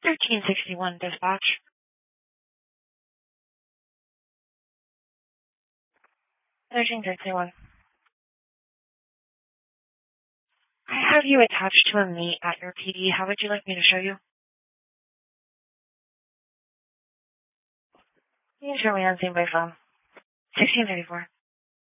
1361 dispatch. 1361. I have you attached to a meet at your PD. How would you like me to show you? You can show me on Zoom by phone. 1634.